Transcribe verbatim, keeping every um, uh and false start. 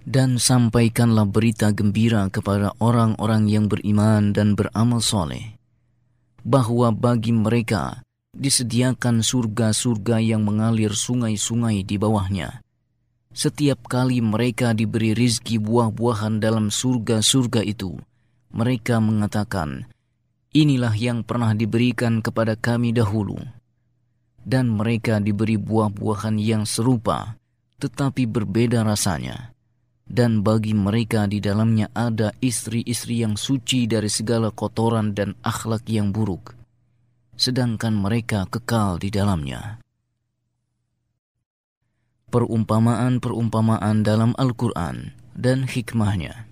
Dan sampaikanlah berita gembira kepada orang-orang yang beriman dan beramal soleh, bahwa bagi mereka disediakan surga-surga yang mengalir sungai-sungai di bawahnya. Setiap kali mereka diberi rizki buah-buahan dalam surga-surga itu, mereka mengatakan, inilah yang pernah diberikan kepada kami dahulu. Dan mereka diberi buah-buahan yang serupa, tetapi berbeda rasanya. Dan bagi mereka di dalamnya ada istri-istri yang suci dari segala kotoran dan akhlak yang buruk, sedangkan mereka kekal di dalamnya. Perumpamaan-perumpamaan dalam Al-Quran dan hikmahnya.